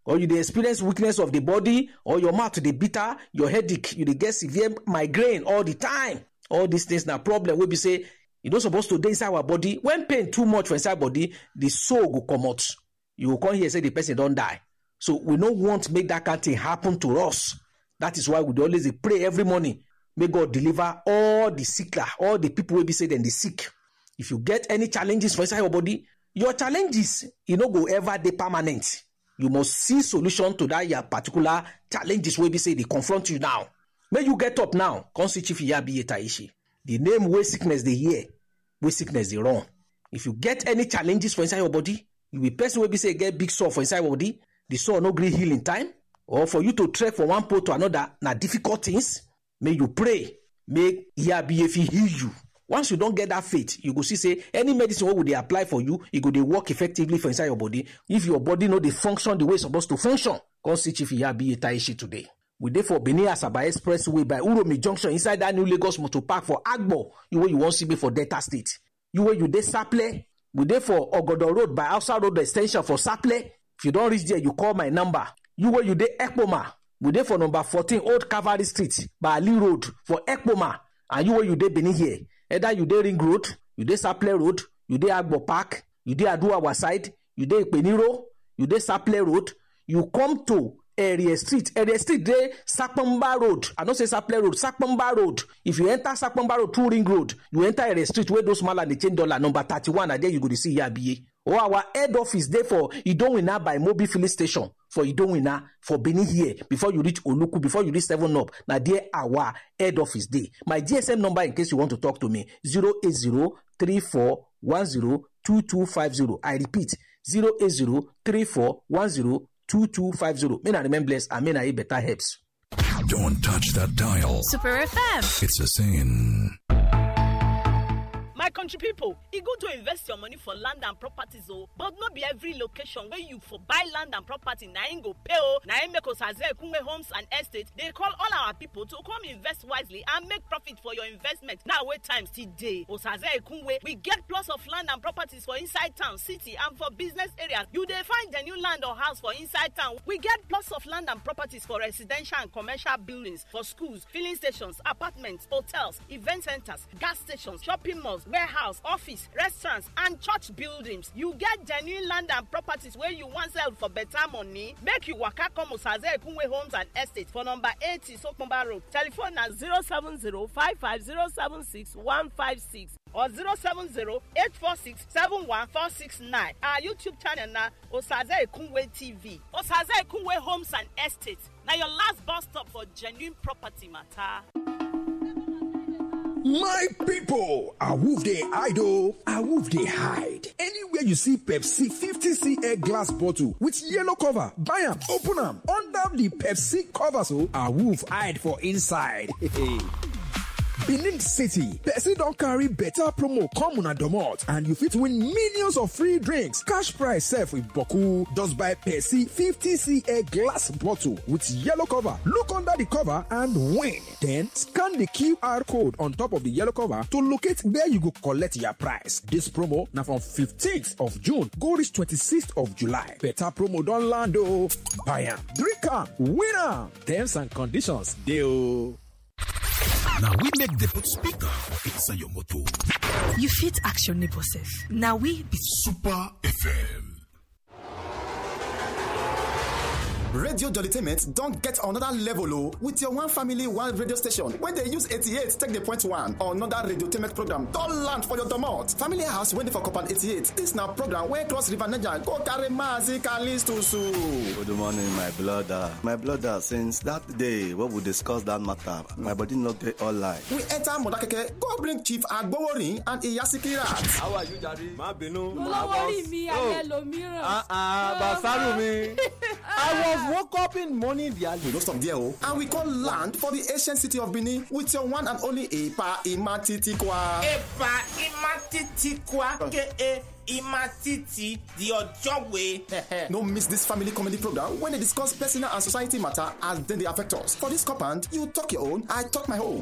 or you dey experience weakness of the body, or your mouth dey bitter, your headache, you dey get severe migraine all the time. All these things na problem wey be say e no suppose to dey inside our body. When pain too much for inside body, the soul go comot. You go come hear say the person don die. So we no want make that kind of thing happen to us. That is why we dey always dey pray every morning. May God deliver all the sickler, all the people wey be say dem dey sick. If you get any challenges for inside your body, your challenges e no go ever dey permanent. You must see solution to that your particular challenges wey be say dey confront you now. May you get up now, come see Chief Iyabiye Taishi. The name wey sickness dey hear, wey sickness dey run. If you get any challenges for inside your body, you be person wey be say get big sore for inside your body, the sore no gree heal in time, or for you to trek from one pole to another na difficult things, may you pray, make Iyabiye fit heal you. Once you don get that faith, you go see say any medicine wey we dey apply for you, e go dey work effectively for inside your body. If your body no dey function the way e suppose to function, come see Chief Iyabiye Taishi today. We dey for Benin Asaba Expressway by Uromi Junction inside that new Lagos Motor Park for Agbo. You wey you wan see me for Delta State. You wey you dey Saple. We dey for Ogodo Road by Hausa Road Extension for Saple. If you don reach there, you call my number. You wey you dey Ekpoma. We dey for number 14 Old Cavalry Street by Ali Road for Ekpoma. And you wey you dey Benin here. Either you dey Ring Road, you dey Saple Road, you dey Agbo Park, you dey Aduawa side, you dey Ipeniro, you dey Saple Road, you come to Area Street. Area Street dey Sapomba Road. I don't say Saple Road, Sapomba Road. If you enter Sapomba Road through Ring Road, you enter Area Street where those small and they change dollar number 31, and there you go to see Iyabiye. Or our head office there for Idowina by Mobi Filling Station for Idowina for Benin here. Before you reach Oluku, before you reach 7 Up, now there our head office there. My GSM number in case you want to talk to me, 08034102250. I repeat, 08034102250. May I remain blessed and may I better helps. Don't touch that dial. Super FM. It's a saying. My country people, e good to invest your money for land and properties, but not be every location where you for buy land and property na im go pay na im make Osaze Ekunwe Homes and Estate. They call all our people to come invest wisely and make profit for your investment. Now wait time still day. Osaze Ekunwe, we get plots of land and properties for inside town, city, and for business areas. You dey find the new land or house for inside town. We get plots of land and properties for residential and commercial buildings, for schools, filling stations, apartments, hotels, event centers, gas stations, shopping malls, warehouse, office, restaurants, and church buildings. You get genuine land and properties where you want sell for better money. Make you waka come Osaze Ekunwe Homes and Estate for number 80 Sokomba Road. Telephone na 070-55076-156 or 070-846-71469. Our YouTube channel na Osaze Ekunwe TV. Osaze Ekunwe Homes and Estate. Now your last bus stop for genuine property matter. My people, awoof dey idle, awoof dey hide. Anywhere you see Pepsi 50cl glass bottle with yellow cover, buy am, open am, under the Pepsi cover so awoof hide for inside. Benin City, Pepsi don carry better promo come una domot, and you fit win millions of free drinks. Cash prize sef with boku. Just buy Pepsi 50cl glass bottle with yellow cover. Look under the cover and win. Then scan the QR code on top of the yellow cover to locate where you go collect your prize. This promo na from 15th of June go reach 26th of July. Better promo don land o. Buy am, drink am, win am. Terms and conditions dey o. Now we make the put speaker for inside your motor. You fit action neighbor self. Now we be Super FM. Radio Jollytainment don't get another level with your one family, one radio station. When they use 88, take the point one or another Radiotainment program. Don't land for your domot. Family House waiting for Copan 88. This now program where cross River Niger go carry Mazi Kalis to Su. Good morning, my brother. My brother, since that day when we discussed that matter, my body not get all light. We enter Modakeke, go bring Chief Agbowori and Iyasiki Rat. How are you, Daddy? Ma Binu. Don't worry me, Hello Mirror. Basaru me. I was woke up in morning the We don't stop there, and we call land for the ancient city of Benin with your one and only Epa Imatitikwa. Epa Imatitikwa, ke Imatiti, the Ojogwe. No miss this family comedy program when they discuss personal and society matter as then they affect us. For this compound, you talk your own, I talk my own.